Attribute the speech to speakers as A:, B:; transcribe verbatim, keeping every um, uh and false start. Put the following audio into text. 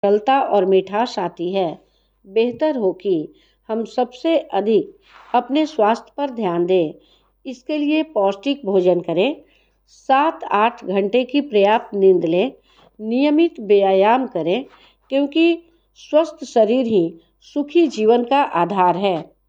A: सरलता और मिठास आती है। बेहतर हो कि हम सबसे अधिक अपने स्वास्थ्य पर ध्यान दें। इसके लिए पौष्टिक भोजन करें, सात आठ घंटे की पर्याप्त नींद लें, नियमित व्यायाम करें, क्योंकि स्वस्थ शरीर ही सुखी जीवन का आधार है।